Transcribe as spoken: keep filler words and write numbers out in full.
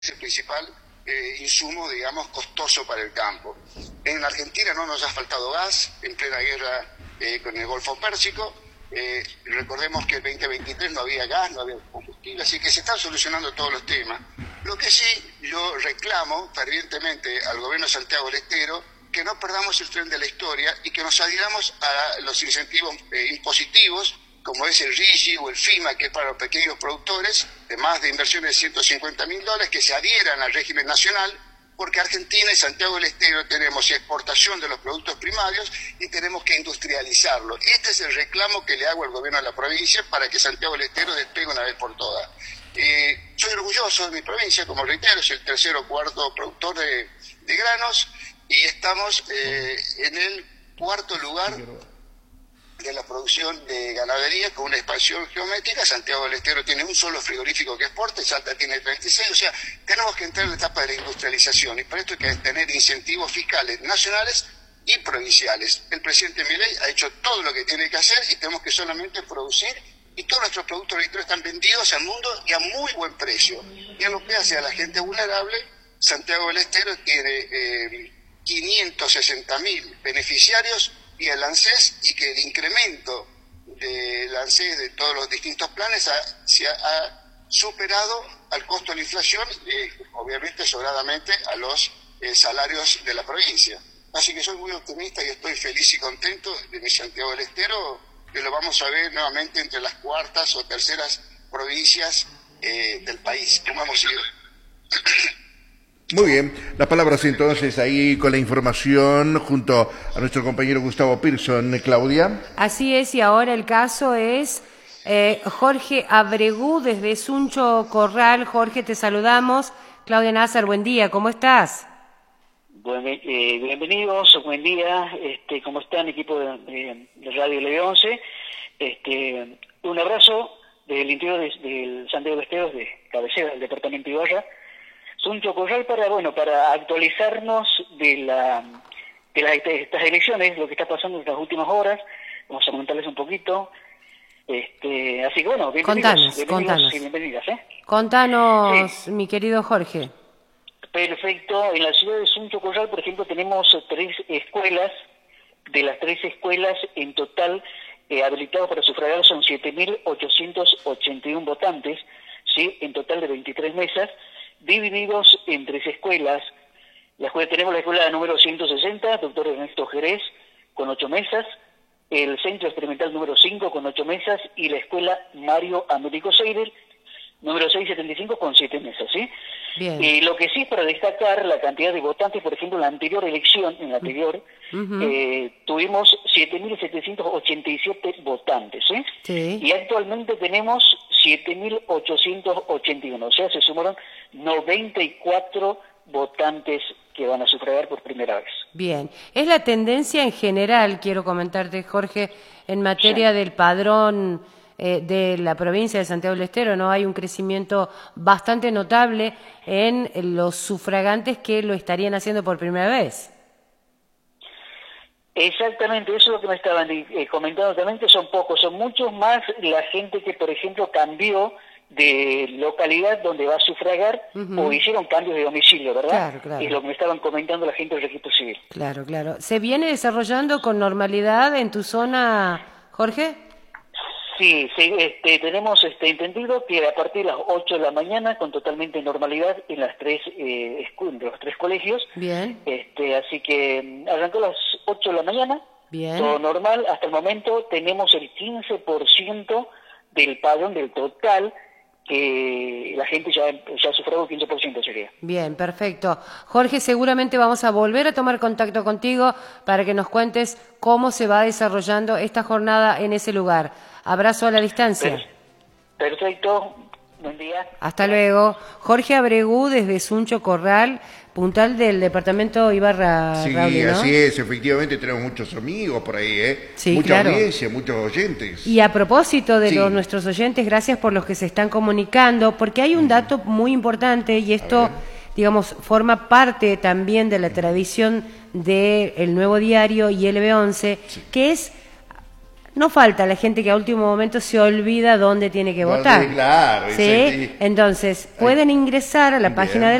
es el principal eh, insumo, digamos, costoso para el campo. En Argentina no nos ha faltado gas, en plena guerra eh, con el Golfo Pérsico. Eh, recordemos que en veinte veintitrés no había gas, no había combustible, así que se están solucionando todos los temas. Lo que sí, yo reclamo fervientemente al gobierno de Santiago del Estero que no perdamos el tren de la historia y que nos adhiramos a los incentivos eh, impositivos, como es el RIGI o el FIMA, que es para los pequeños productores, de más de inversiones de ciento cincuenta mil dólares, que se adhieran al régimen nacional, porque Argentina y Santiago del Estero tenemos exportación de los productos primarios y tenemos que industrializarlo. Este es el reclamo que le hago al gobierno de la provincia para que Santiago del Estero despegue una vez por todas. Eh, soy orgulloso de mi provincia, como reitero, soy el tercer o cuarto productor de, de granos y estamos eh, en el cuarto lugar de la producción de ganadería con una expansión geométrica. Santiago del Estero tiene un solo frigorífico que exporta, Salta tiene treinta y seis, o sea, tenemos que entrar en la etapa de la industrialización y para esto hay que tener incentivos fiscales nacionales y provinciales. El presidente Milei ha hecho todo lo que tiene que hacer y tenemos que solamente producir y todos nuestros productos agrícolas están vendidos al mundo y a muy buen precio. Y en lo que hace a la gente vulnerable, Santiago del Estero tiene eh, quinientos sesenta mil beneficiarios y el ANSES, y que el incremento del ANSES de todos los distintos planes ha, se ha, ha superado al costo de la inflación, eh, obviamente sobradamente a los eh, salarios de la provincia. Así que soy muy optimista y estoy feliz y contento de mi Santiago del Estero, que lo vamos a ver nuevamente entre las cuartas o terceras provincias eh, del país, como hemos ido. Muy bien, las palabras entonces ahí con la información junto a nuestro compañero Gustavo Pearson. Claudia. Así es, y ahora el caso es eh, Jorge Abregú desde Suncho Corral. Jorge, te saludamos. Claudia Nazar, buen día, ¿cómo estás? Buen, eh, bienvenidos, buen día, este, ¿cómo están, equipo de, de, de Radio L B once? Este, un abrazo del interior del de Santiago del Estero, de cabecera del departamento de Ibarra. Suncho Corral para, bueno, para actualizarnos de la de las estas elecciones, lo que está pasando en las últimas horas. Vamos a comentarles un poquito. Este, así que bueno, bienvenidos, contanos, bienvenidos contanos. y bienvenidas, ¿eh? Contanos, sí. Mi querido Jorge. Perfecto. En la ciudad de Suncho Corral, por ejemplo, tenemos tres escuelas. De las tres escuelas, en total, eh, habilitados para sufragar son siete mil ochocientos ochenta y uno votantes, ¿sí? En total de veintitrés mesas, divididos en tres escuelas. La escuela, tenemos la escuela número ciento sesenta, doctor Ernesto Jerez, con ocho mesas, el centro experimental número cinco con ocho mesas y la escuela Mario Américo Seider, número seiscientos setenta y cinco con siete mesas, ¿sí? Bien. Eh, lo que sí es para destacar la cantidad de votantes, por ejemplo, en la anterior elección, en la anterior, uh-huh. eh, tuvimos siete mil setecientos ochenta y siete votantes, ¿sí? Sí. Y actualmente tenemos siete mil ochocientos ochenta y uno, o sea, se sumaron noventa y cuatro votantes que van a sufragar por primera vez. Bien, es la tendencia en general, quiero comentarte, Jorge, en materia sí. del padrón eh, de la provincia de Santiago del Estero, ¿no? Hay un crecimiento bastante notable en los sufragantes que lo estarían haciendo por primera vez. Exactamente, eso es lo que me estaban eh, comentando también, que son pocos, son muchos más la gente que, por ejemplo, cambió de localidad donde va a sufragar uh-huh. o hicieron cambios de domicilio, ¿verdad? Claro, claro. Es lo que me estaban comentando la gente del registro civil. Claro, claro. ¿Se viene desarrollando con normalidad en tu zona, Jorge? Sí, sí, este, tenemos este, entendido que a partir de las ocho de la mañana, con totalmente normalidad en las tres eh, en los tres colegios. Bien. Este, así que arrancó a las ocho de la mañana. Bien. Todo normal. Hasta el momento tenemos el quince por ciento del padrón del total, que la gente ya, ya ha sufrido quince por ciento sería. Bien, perfecto. Jorge, seguramente vamos a volver a tomar contacto contigo para que nos cuentes cómo se va desarrollando esta jornada en ese lugar. Abrazo a la distancia. Perfecto. Buen día. Hasta luego. Jorge Abregú desde Suncho Corral, puntal del departamento Ibarra. Sí, Raúl, ¿no? Así es, efectivamente tenemos muchos amigos por ahí, ¿eh? Sí, mucha claro. audiencia, muchos oyentes. Y a propósito de sí. los, nuestros oyentes, gracias por los que se están comunicando, porque hay un dato muy importante y esto, digamos, forma parte también de la tradición del Nuevo Diario y L B once, sí. que es no falta la gente que a último momento se olvida dónde tiene que Dónde, votar. claro, ¿Sí? exacto. Entonces, pueden ingresar a la Bien. página de